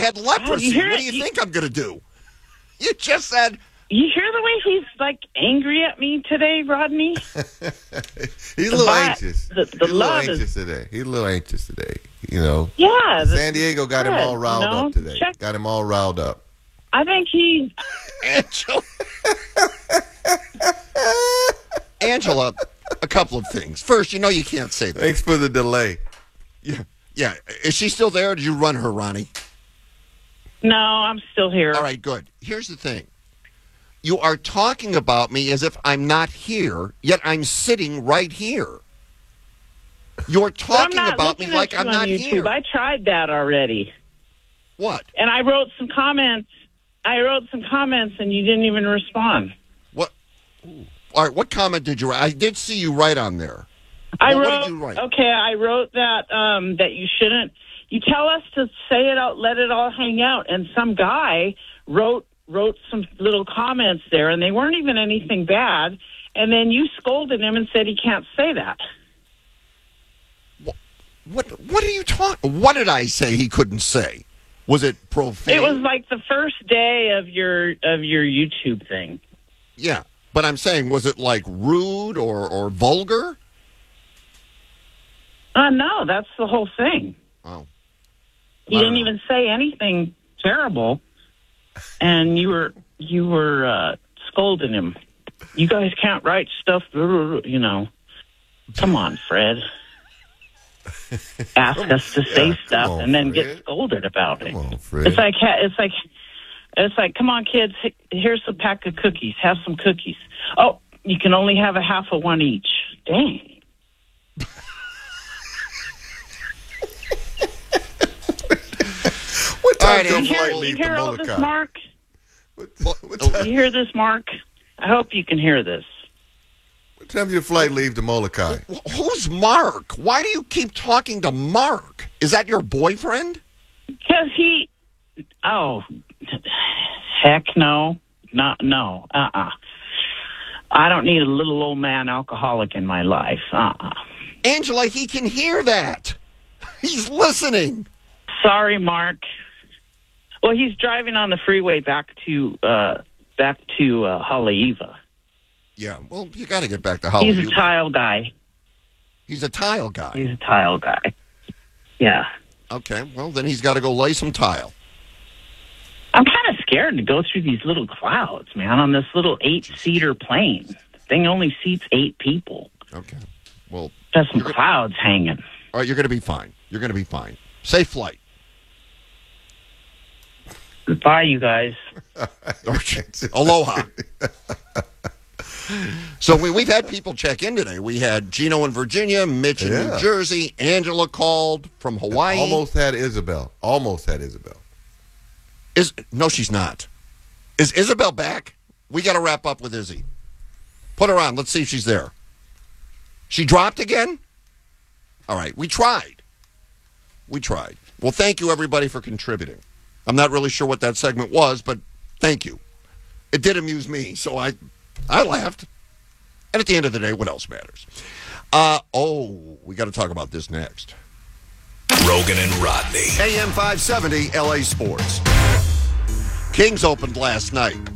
had leprosy. What do you think I'm going to do? You just said... You hear the way he's, angry at me today, Rodney? He's a little anxious. He's a little anxious today. He's a little anxious today, Yeah. San Diego got him all riled up today. Got him all riled up. I think he... Angela, a couple of things. First, you can't say that. Thanks for the delay. Yeah. Is she still there, or did you run her, Ronnie? No, I'm still here. All right, good. Here's the thing. You are talking about me as if I'm not here, yet I'm sitting right here. You're talking about me like I'm not here. I tried that already. What? And I wrote some comments. And you didn't even respond. What? All right, what comment did you write? I did see you write on there. What did you write? Okay, I wrote that that you shouldn't. You tell us to say it out, let it all hang out, and some guy wrote some little comments there, and they weren't even anything bad. And then you scolded him and said he can't say that. What are you talking? What did I say he couldn't say? Was it profane? It was like the first day of your YouTube thing. Yeah, but I'm saying, was it rude or vulgar? No, that's the whole thing. Oh. He didn't even say anything terrible, and you were scolding him. You guys can't write stuff, Come on, Fred. Ask us to say stuff and then get scolded about it. Come on, Fred. It's like, come on, kids. Here's a pack of cookies. Have some cookies. Oh, you can only have a half of one each. Dang. What time you hear all this, Mark? You hear this, Mark? I hope you can hear this. What time does your flight leave to Molokai? Who's Mark? Why do you keep talking to Mark? Is that your boyfriend? Because he... Oh, heck no. No. I don't need a little old man alcoholic in my life. Angela, he can hear that. He's listening. Sorry, Mark. Well, he's driving on the freeway back to Haleiwa. Yeah, well, you got to get back to Haleiwa. He's a tile guy. He's a tile guy? He's a tile guy. Yeah. Okay, well, then he's got to go lay some tile. I'm kind of scared to go through these little clouds, man, on this little 8-seater plane. The thing only seats 8 people. Okay, well... There's some clouds hanging. All right, you're going to be fine. You're going to be fine. Safe flight. Goodbye, you guys. Aloha. So we've had people check in today. We had Gino in Virginia, Mitch in New Jersey, Angela called from Hawaii. Almost had Isabel. No, she's not. Is Isabel back? We got to wrap up with Izzy. Put her on. Let's see if she's there. She dropped again? All right, we tried. Well, thank you, everybody, for contributing. I'm not really sure what that segment was, but thank you. It did amuse me, so I laughed. And at the end of the day, what else matters? We got to talk about this next. Rogan and Rodney. AM 570, LA Sports. Kings opened last night.